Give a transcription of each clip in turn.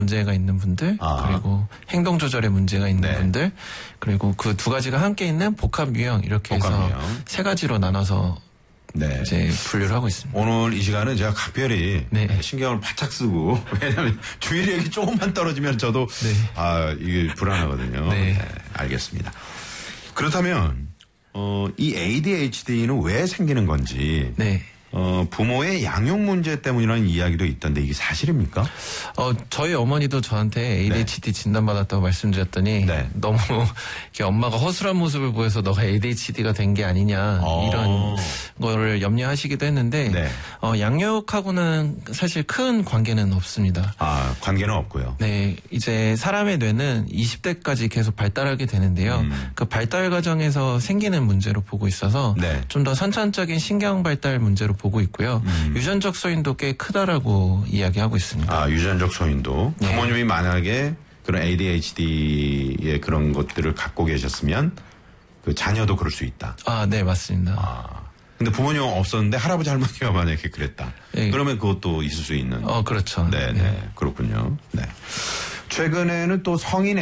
문제가 있는 분들, 그리고 행동 조절에 문제가 있는 네. 분들, 그리고 그 두 가지가 함께 있는 복합 유형 이렇게 해서 세 가지로 나눠서 네. 이제 분류를 하고 있습니다. 오늘 이 시간은 제가 각별히 네. 신경을 바짝 쓰고 왜냐하면 주의력이 조금만 떨어지면 저도 네. 이게 불안하거든요. 네. 네, 알겠습니다. 그렇다면 이 ADHD는 왜 생기는 건지 네. 부모의 양육 문제 때문이라는 이야기도 있던데 이게 사실입니까? 저희 어머니도 저한테 ADHD 진단받았다고 말씀드렸더니 네. 너무 이렇게 엄마가 허술한 모습을 보여서 너가 ADHD가 된 게 아니냐 이런 거를 염려하시기도 했는데 네. 양육하고는 사실 큰 관계는 없습니다. 관계는 없고요. 네, 이제 사람의 뇌는 20대까지 계속 발달하게 되는데요. 그 발달 과정에서 생기는 문제로 보고 있어서 네. 좀 더 선천적인 신경 발달 문제로 보고 있고요. 유전적 소인도 꽤 크다라고 이야기하고 있습니다. 유전적 소인도. 네. 부모님이 만약에 그런 ADHD의 그런 것들을 갖고 계셨으면 그 자녀도 그럴 수 있다. 네, 맞습니다. 근데 부모님은 없었는데 할아버지 할머니가 만약에 그랬다. 네. 그러면 그것도 있을 수 있는. 그렇죠. 네. 그렇군요. 네. 최근에는 또 성인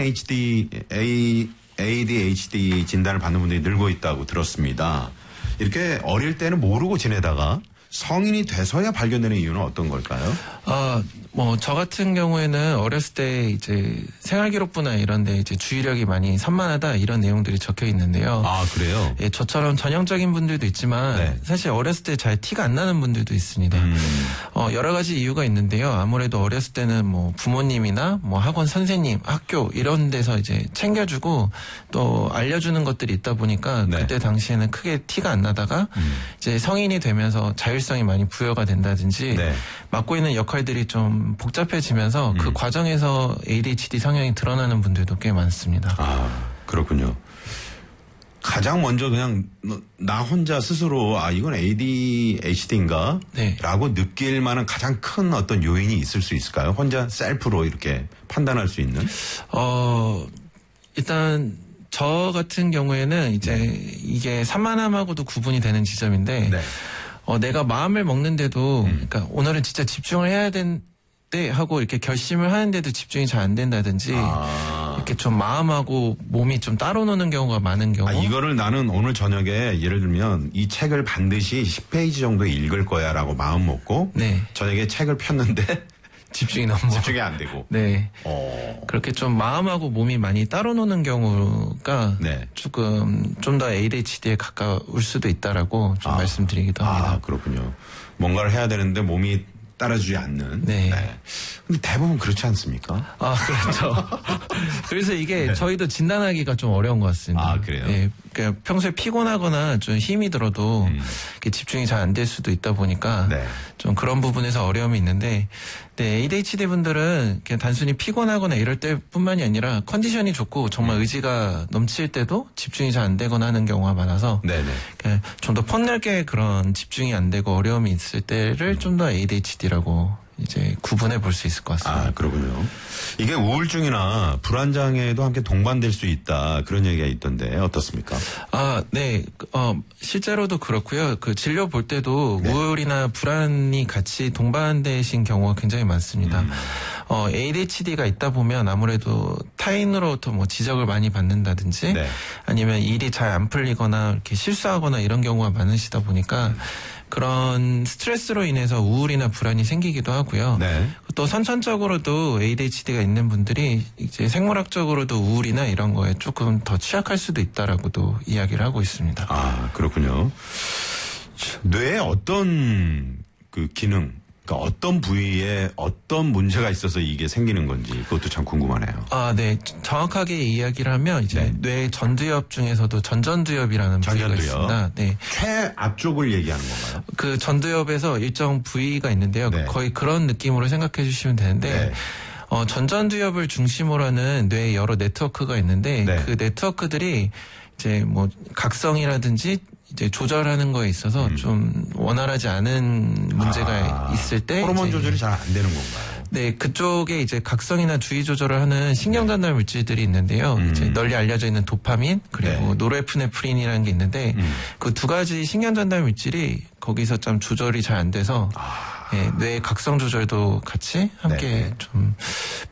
ADHD 진단을 받는 분들이 늘고 있다고 들었습니다. 이렇게 어릴 때는 모르고 지내다가 성인이 돼서야 발견되는 이유는 어떤 걸까요? 저 같은 경우에는 어렸을 때 이제 생활기록부나 이런 데 이제 주의력이 많이 산만하다 이런 내용들이 적혀 있는데요. 그래요? 예, 저처럼 전형적인 분들도 있지만 네. 사실 어렸을 때 잘 티가 안 나는 분들도 있습니다. 여러 가지 이유가 있는데요. 아무래도 어렸을 때는 뭐 부모님이나 뭐 학원 선생님, 학교 이런 데서 이제 챙겨주고 또 알려주는 것들이 있다 보니까 네. 그때 당시에는 크게 티가 안 나다가 이제 성인이 되면서 자율성이 많이 부여가 된다든지 네. 맡고 있는 역할들이 좀 복잡해지면서 그 과정에서 ADHD 성향이 드러나는 분들도 꽤 많습니다. 그렇군요. 가장 먼저 그냥 나 혼자 스스로 이건 ADHD인가? 네. 라고 느낄 만한 가장 큰 어떤 요인이 있을 수 있을까요? 혼자 셀프로 이렇게 판단할 수 있는? 일단 저 같은 경우에는 이제 이게 산만함하고도 구분이 되는 지점인데 네. 내가 마음을 먹는데도 그러니까 오늘은 진짜 집중을 해야 된대 하고 이렇게 결심을 하는데도 집중이 잘 안 된다든지 이렇게 좀 마음하고 몸이 좀 따로 노는 경우가 많은 경우. 이거를 나는 오늘 저녁에 예를 들면 이 책을 반드시 10페이지 정도 읽을 거야라고 마음 먹고 네. 저녁에 책을 폈는데 집중이 너무 집중이 안 되고. 네. 그렇게 좀 마음하고 몸이 많이 따로 노는 경우가 네. 조금 좀 더 ADHD에 가까울 수도 있다라고 좀 말씀드리기도 합니다. 그렇군요. 뭔가를 해야 되는데 몸이 따라주지 않는. 네. 근데 대부분 그렇지 않습니까? 그렇죠. 그래서 이게 저희도 진단하기가 좀 어려운 것 같습니다. 그래요? 네. 그러니까 평소에 피곤하거나 좀 힘이 들어도 이렇게 집중이 잘 안 될 수도 있다 보니까 네. 좀 그런 부분에서 어려움이 있는데 ADHD 분들은 그냥 단순히 피곤하거나 이럴 때뿐만이 아니라 컨디션이 좋고 정말 의지가 넘칠 때도 집중이 잘 안 되거나 하는 경우가 많아서 네네. 좀 더 폭넓게 그런 집중이 안 되고 어려움이 있을 때를 좀 더 ADHD라고 이제 구분해 볼 수 있을 것 같습니다. 그러군요. 이게 우울증이나 불안장애도 함께 동반될 수 있다. 그런 얘기가 있던데 어떻습니까? 네. 실제로도 그렇고요. 그 진료 볼 때도 우울이나 불안이 같이 동반되신 경우가 굉장히 많습니다. ADHD가 있다 보면 아무래도 타인으로부터 뭐 지적을 많이 받는다든지 아니면 일이 잘 안 풀리거나 이렇게 실수하거나 이런 경우가 많으시다 보니까 그런 스트레스로 인해서 우울이나 불안이 생기기도 하고요. 네. 또 선천적으로도 ADHD가 있는 분들이 이제 생물학적으로도 우울이나 이런 거에 조금 더 취약할 수도 있다라고도 이야기를 하고 있습니다. 그렇군요. 뇌에 어떤 그 기능, 그러니까 어떤 부위에 어떤 문제가 있어서 이게 생기는 건지 그것도 참 궁금하네요. 네. 정확하게 이야기를 하면 이제 뇌 전두엽 중에서도 전전두엽이라는 부위가 있습니다. 네. 최앞쪽을 얘기하는 건가요? 그 전두엽에서 일정 부위가 있는데요. 거의 그런 느낌으로 생각해 주시면 되는데 전전두엽을 중심으로 하는 뇌의 여러 네트워크가 있는데 그 네트워크들이 이제 뭐 각성이라든지 이제 조절하는 거에 있어서 좀 원활하지 않은 문제가 있을 때 호르몬 조절이 잘 안 되는 건가요? 네, 그쪽에 이제 각성이나 주의 조절을 하는 신경 전달 물질들이 있는데요. 이제 널리 알려져 있는 도파민 그리고 노르에프네프린이라는 게 있는데 그 두 가지 신경 전달 물질이 거기서 좀 조절이 잘 안 돼서 뇌의 각성 조절도 같이 함께 좀